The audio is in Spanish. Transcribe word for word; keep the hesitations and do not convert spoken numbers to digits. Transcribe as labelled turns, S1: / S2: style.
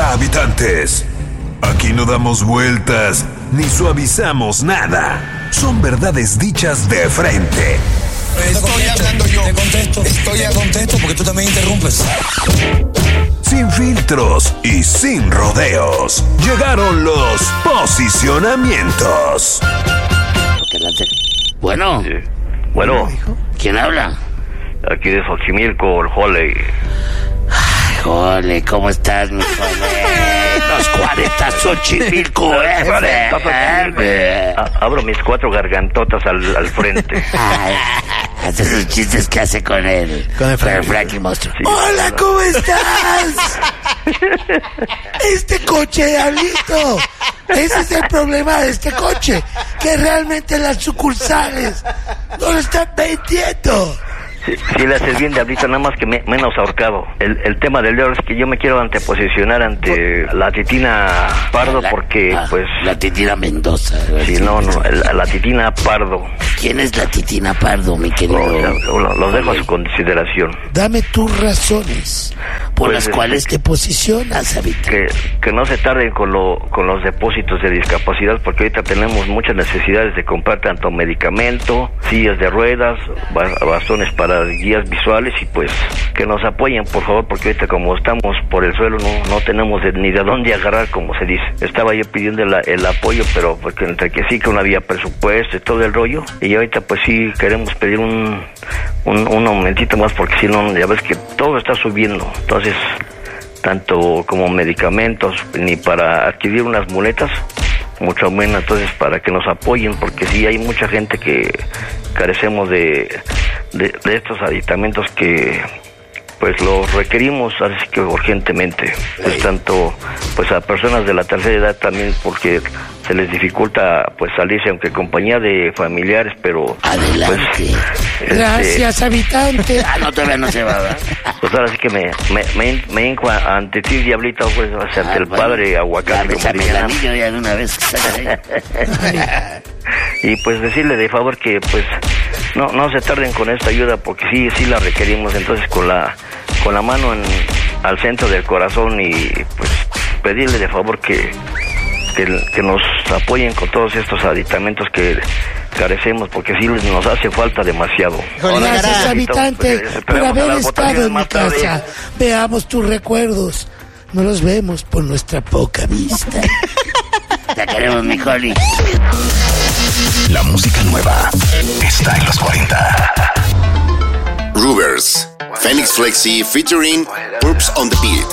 S1: Habitantes, aquí no damos vueltas ni suavizamos nada. Son verdades dichas de frente.
S2: Estoy hablando yo. Te contesto. Estoy a contesto porque tú también interrumpes.
S1: Sin filtros y sin rodeos. Llegaron los posicionamientos.
S3: Bueno.
S4: Sí. Bueno.
S3: ¿Quién habla?
S4: Aquí de Xochimilco, el Jole.
S3: Ay, Jole, ¿cómo estás, mi Jole? Los cuarenta Xochimilco, eh.
S4: cuarenta Xochimilco. Abro mis cuatro gargantotas al, al frente.
S3: Ay, hace sus chistes que hace con él.
S5: Con el Frankie,
S3: Frankie Monstruo.
S5: Sí. Hola, ¿cómo estás? Este coche, diablito. Ese es el problema de este coche, que realmente las sucursales no lo están vendiendo.
S4: Sí, sí le haces bien, diablito, nada más que me, menos ahorcado. El, el tema del día es que yo me quiero anteposicionar ante la Titina Pardo
S3: la,
S4: porque,
S3: ah,
S4: pues...
S3: La Titina Mendoza.
S4: Sí, no, no, la, la Titina Pardo.
S3: ¿Quién es la Titina Pardo, mi querido?
S4: Los lo, lo dejo a su consideración.
S5: Dame tus razones
S3: por
S4: pues,
S3: las cuales te posicionas, Habita.
S4: Que, que no se tarden con, lo, con los depósitos de discapacidad, porque ahorita tenemos muchas necesidades de comprar tanto medicamento, sillas de ruedas, bastones para guías visuales, y pues que nos apoyen, por favor, porque ahorita como estamos por el suelo no, no tenemos de, ni de dónde agarrar, como se dice. Estaba yo pidiendo el, el apoyo, pero porque entre que sí que no había presupuesto y todo el rollo, y ahorita pues sí queremos pedir un, un, un aumentito más, porque si no, ya ves que todo está subiendo. Entonces, tanto como medicamentos, ni para adquirir unas muletas, mucho menos, entonces para que nos apoyen, porque sí hay mucha gente que carecemos de, de, de estos aditamentos que pues los requerimos así que urgentemente, pues tanto pues a personas de la tercera edad también, porque se les dificulta pues salirse, aunque compañía de familiares, pero
S3: adelante.
S4: Pues,
S5: gracias,
S4: este,
S5: habitante.
S3: Ah, no, todavía no se va, ¿verdad?
S4: Pues ahora sí que me me me, me hinco ante ti, diablito, pues ante ah, el bueno, padre aguacate.
S3: Ya, como el anillo ya de una vez.
S4: Y pues decirle de favor que pues no no se tarden con esta ayuda, porque sí sí la requerimos. Entonces con la con la mano en, al centro del corazón, y pues pedirle de favor que que, que nos apoyen con todos estos aditamentos que carecemos, porque sí nos hace falta demasiado.
S5: Gracias, habitante, por haber estado en mi casa. Veamos tus recuerdos. No los vemos por nuestra poca vista.
S3: Te queremos, mi Joli.
S1: La música nueva está en los cuarenta.
S6: Rubers, Phoenix Flexi featuring Purps on the Beat.